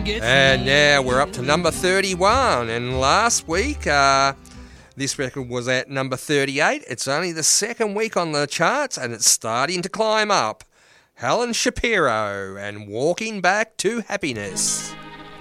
And now we're up to number 31. And last week, this record was at number 38. It's only the second week on the charts, and it's starting to climb up. Helen Shapiro and Walking Back to Happiness.